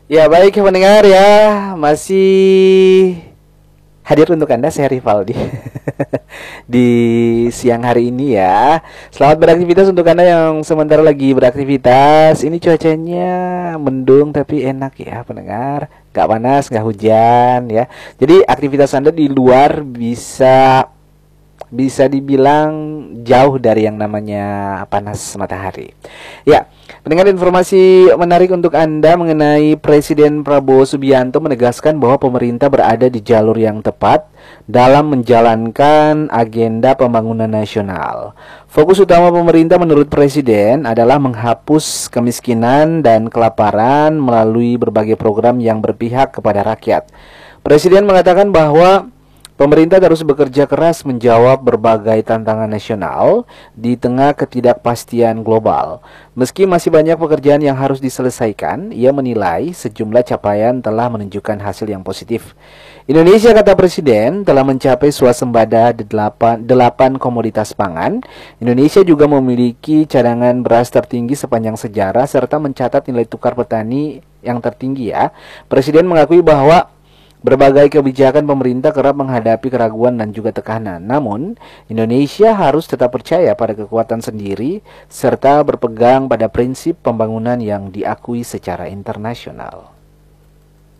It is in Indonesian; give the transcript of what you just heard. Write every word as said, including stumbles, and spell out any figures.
Ya baik pendengar ya, masih hadir untuk Anda saya Rivaldi di siang hari ini ya. Selamat beraktivitas untuk Anda yang sementara lagi beraktivitas. Ini cuacanya mendung tapi enak ya pendengar, gak panas, gak hujan ya. Jadi aktivitas Anda di luar bisa bisa dibilang jauh dari yang namanya panas matahari. Ya, pendengar, informasi menarik untuk Anda mengenai Presiden Prabowo Subianto menegaskan bahwa pemerintah berada di jalur yang tepat dalam menjalankan agenda pembangunan nasional. Fokus utama pemerintah menurut Presiden adalah menghapus kemiskinan dan kelaparan melalui berbagai program yang berpihak kepada rakyat. Presiden mengatakan bahwa pemerintah terus bekerja keras menjawab berbagai tantangan nasional di tengah ketidakpastian global. Meski masih banyak pekerjaan yang harus diselesaikan, ia menilai sejumlah capaian telah menunjukkan hasil yang positif. Indonesia, kata Presiden, telah mencapai swasembada delapan komoditas pangan. Indonesia juga memiliki cadangan beras tertinggi sepanjang sejarah serta mencatat nilai tukar petani yang tertinggi ya. Presiden mengakui bahwa berbagai kebijakan pemerintah kerap menghadapi keraguan dan juga tekanan. Namun, Indonesia harus tetap percaya pada kekuatan sendiri serta berpegang pada prinsip pembangunan yang diakui secara internasional.